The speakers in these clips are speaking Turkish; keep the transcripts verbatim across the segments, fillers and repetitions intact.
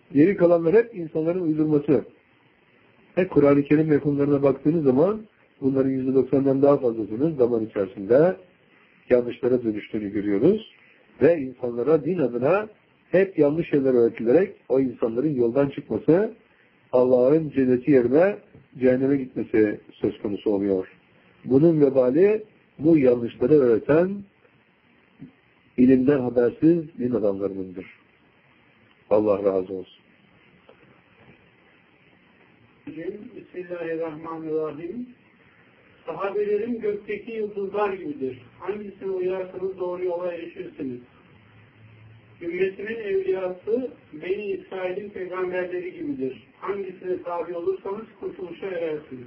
Geri kalanlar hep insanların uydurması. Hep Kur'an-ı Kerim mefhumlarına baktığınız zaman bunların yüzde doksandan daha fazlasının zaman içerisinde yanlışlara dönüştüğünü görüyoruz. Ve insanlara din adına hep yanlış şeyler öğretilerek o insanların yoldan çıkması, Allah'ın cenneti yerine cehenneme gitmesi söz konusu oluyor. Bunun vebali bu yanlışları öğreten ilimden habersiz din adamlarınındır. Allah razı olsun. Bismillahirrahmanirrahim. Sahabelerin gökteki yıldızlar gibidir. Hangisine uyarsanız doğru yola erişirsiniz. Ümmetimin evliyası Beni İsrail'in peygamberleri gibidir. Hangisine tabi olursanız kurtuluşa erersiniz.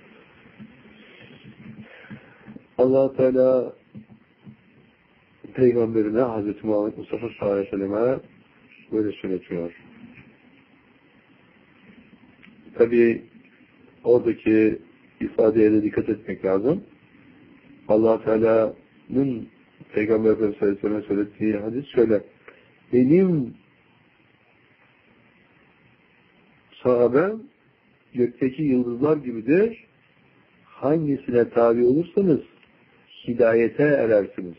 Allah Teala peygamberine Hazreti Muhammed Mustafa sallallahu aleyhi ve selleme böyle söyletiyor. Tabi oradaki ifadeye de dikkat etmek lazım. Allah Teala'nın Peygamber Efendimiz sallallahu aleyhi ve selleme söylediği hadis şöyle: benim sahabem gökteki yıldızlar gibidir. Hangisine tabi olursanız hidayete erersiniz.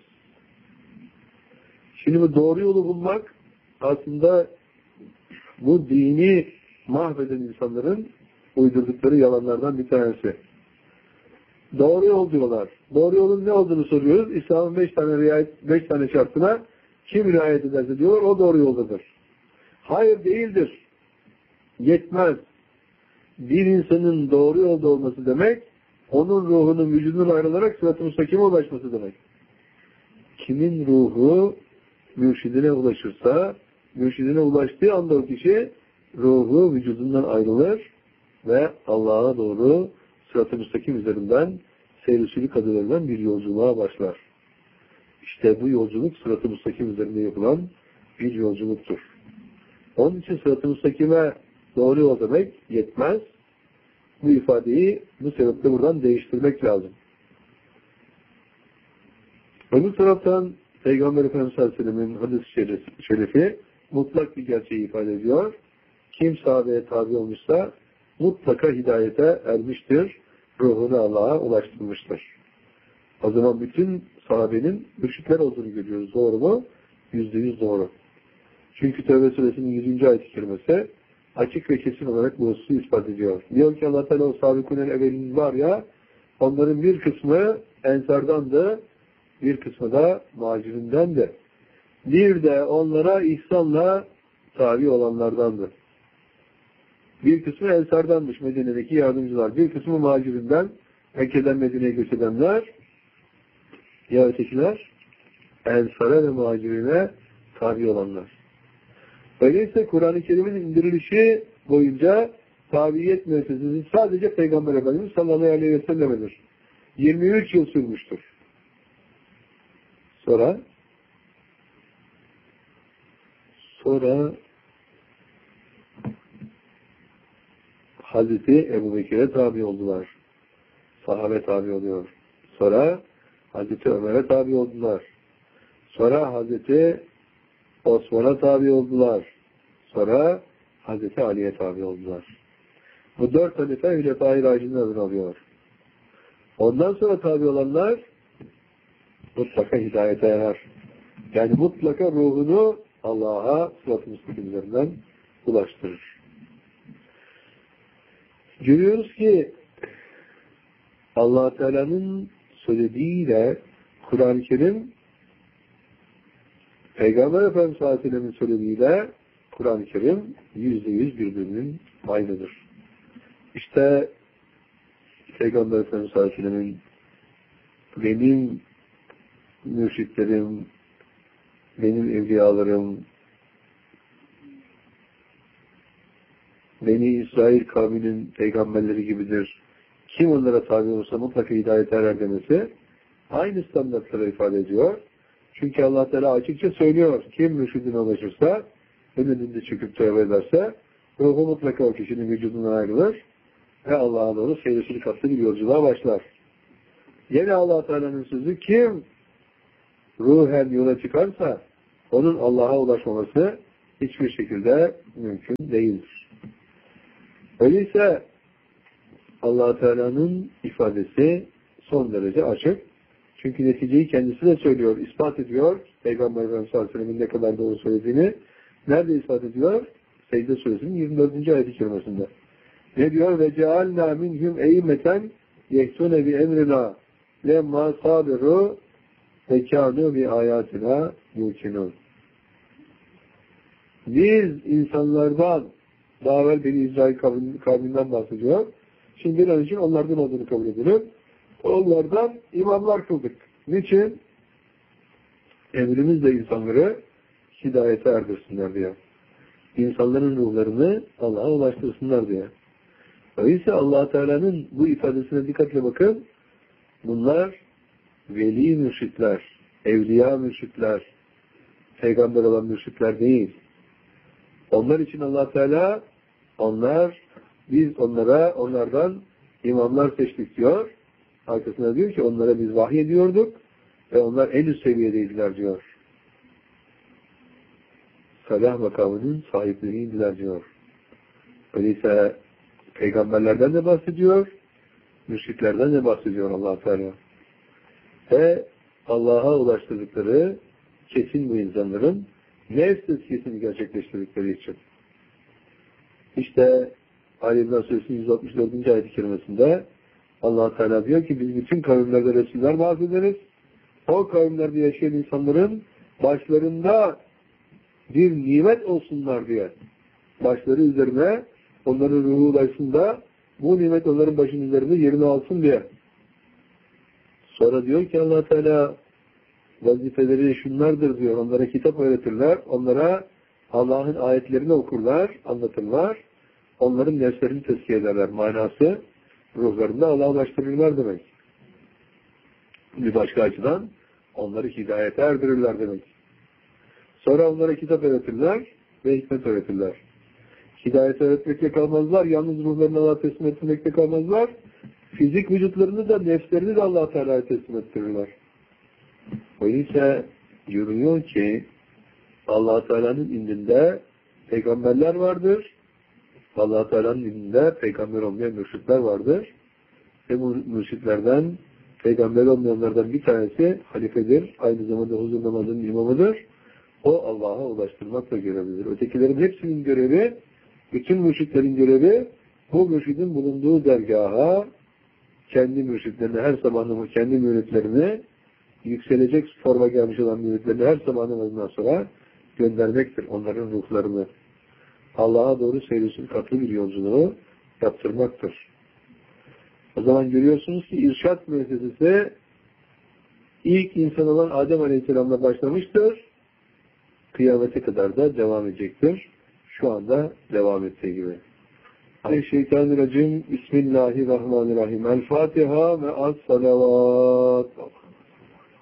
Şimdi bu doğru yolu bulmak aslında bu dini mahveden insanların uydurdukları yalanlardan bir tanesi. Doğru yol diyorlar. Doğru yolun ne olduğunu soruyoruz. İslam'ın beş tane riayet, beş tane şartına kim riayet ederse diyor, o doğru yoldadır. Hayır, değildir. Yetmez. Bir insanın doğru yolda olması demek, onun ruhunun vücudundan ayrılarak sırat-ı müstakime ulaşması demek. Kimin ruhu mürşidine ulaşırsa, mürşidine ulaştığı anda o kişi ruhu vücudundan ayrılır ve Allah'a doğru sırat-ı müstakim üzerinden seyir-i kaderlerinden bir yolculuğa başlar. İşte bu yolculuk sırat-ı müstakim üzerinde yapılan bir yolculuktur. Onun için sırat-ı müstakime doğru yol demek yetmez. Bu ifadeyi bu sebeple buradan değiştirmek lazım. Öbür taraftan Peygamber Efendimiz sallallahu aleyhi ve sellem'in hadis-i şerifi mutlak bir gerçeği ifade ediyor. Kim sahabeye tabi olmuşsa mutlaka hidayete ermiştir. Ruhunu Allah'a ulaştırmıştır. O zaman bütün sahabenin mürşitler olduğunu görüyoruz. Doğru mu? Yüzde yüz doğru. Çünkü Tevbe suresinin yüzüncü ayet-i kerimesi açık ve kesin olarak bu hususu ispat ediyor. Diyor ki Allah Teala o sabikunen evvelin var ya, onların bir kısmı ensardandı, bir kısmı da muhacirindendi. Bir de onlara ihsanla tabi olanlardandı. Bir kısmı ensardanmış, Medine'deki yardımcılar. Bir kısmı muhacirinden, Mekke'den Medine'ye göç edenler, ya ötekiler ensara ve muhacirine tabi olanlar. Öyleyse Kur'an-ı Kerim'in indirilişi boyunca tabiyet müessesesi sadece Peygamber Efendimiz sallallahu aleyhi ve sellem'edir. yirmi üç yıl sürmüştür. Sonra sonra Hazreti Ebu Bekir'e tabi oldular. Sahabe tabi oluyor. Sonra Hazreti Ömer'e tabi oldular. Sonra Hazreti Osman'a tabi oldular. Sonra Hazreti Ali'ye tabi oldular. Bu dört halife Hülefai Raşidin adını alıyor. Ondan sonra tabi olanlar mutlaka hidayete erer. Yani mutlaka ruhunu Allah'a sırat-ı müstakim üzerinden ulaştırır. Görüyoruz ki Allah Teala'nın söylediğiyle Kur'an-ı Kerim, Peygamber Efendimiz sallallahu aleyhi ve sellem'in söylediğiyle Kur'an-ı Kerim yüzde yüz birbirinin aynıdır. İşte Peygamber Efendimiz sallallahu aleyhi ve sellem'in benim mürşitlerim, benim evliyalarım, Beni İsrail kavminin peygamberleri gibidir. Kim onlara tabi olursa mutlaka hidayete erer demesi aynı standartları ifade ediyor. Çünkü Allah Teala açıkça söylüyor. Kim mürşidine ulaşırsa, önünde çöküp tövbe ederse, ruhu mutlaka o kişinin vücudundan ayrılır ve Allah'a doğru seyircilik katlı bir yolculuğa başlar. Yine Allah Teala'nın sözü, kim ruhen yola çıkarsa onun Allah'a ulaşmaması hiçbir şekilde mümkün değildir. Öyleyse Allah Teala'nın ifadesi son derece açık. Çünkü neticeyi kendisi de söylüyor, ispat ediyor. Peygamber Efendimiz sallallahu aleyhi ve sellem'in ne kadar doğru söylediğini nerede ispat ediyor? Secde Suresinin yirmi dördüncü ayet-i kerimesinde. Ne diyor? Ve cealna minhum eymeten yehtune bi emrina lemma sabiru ve kânu bi ayatina yukinun. Biz insanlardan, daha evvel Beni İsrail kavminden bahsediyor. Şimdi bir an için onlardan olduğunu kabul edelim. Onlardan imamlar kıldık. Niçin? Emrimizle insanları hidayete erdirsinler diye. İnsanların ruhlarını Allah'a ulaştırsınlar diye. Öyleyse Allah Teala'nın bu ifadesine dikkatle bakın. Bunlar veli mürşitler, evliya mürşitler, peygamber olan mürşitler değil. Onlar için Allah Teala, onlar, biz onlara, onlardan imamlar seçtik diyor. Arkasında diyor ki onlara biz vahiy ediyorduk ve onlar en üst seviyedeydiler diyor. Salah makamının sahipleriydiler diyor. Öyleyse peygamberlerden de bahsediyor, mürşitlerden de bahsediyor Allah Teala. Ve Allah'a ulaştırdıkları kesin bu insanların nefs tezkiyesini gerçekleştirdikleri için. İşte Ali İmran Suresi'nin yüz altmış dördüncü ayet-i kerimesinde Allah Teala diyor ki biz bütün kavimlerde Resuller bahsederiz. O kavimlerde yaşayan insanların başlarında bir nimet olsunlar diye. Başları üzerine onların ruhu ulaşsın da bu nimet onların başının üzerinde yerini alsın diye. Sonra diyor ki Allah Teala vazifeleri şunlardır diyor. Onlara kitap öğretirler. Onlara Allah'ın ayetlerini okurlar, anlatırlar. Onların nefslerini tezkiye ederler. Manası ruhlarında Allah'a ulaştırırlar demek. Bir başka açıdan onları hidayete erdirirler demek. Sonra onlara kitap öğretirler ve hikmet öğretirler. Hidayete öğretmekle kalmazlar. Yalnız ruhlarını Allah'a teslim etmekle kalmazlar. Fizik vücutlarını da nefslerini de Allah Teala'ya teslim ettirirler. Öyleyse görünüyor ki Allah Teala'nın indinde peygamberler vardır. Allah Teala'nın indinde peygamber olmayan mürşitler vardır. Ve bu mürşitlerden, peygamber olmayanlardan bir tanesi halifedir. Aynı zamanda huzur namazının imamıdır. O Allah'a ulaştırmakla görevlidir. Ötekilerin hepsinin görevi, bütün mürşitlerin görevi bu mürşidin bulunduğu dergaha kendi mürşitlerini, her sabah kendi müritlerini, yükselecek forma gelmiş olan müritlerini her sabah namazından sonra göndermektir. Onların ruhlarını Allah'a doğru seyirsin katlı bir yolculuğu yaptırmaktır. O zaman görüyorsunuz ki irşad müessesesi ilk insan olan Adem Aleyhisselam'la başlamıştır. Kıyamete kadar da devam edecektir. Şu anda devam ettiği gibi. Şeytanirracim. Bismillahirrahmanirrahim. El Fatiha ve as-salavat.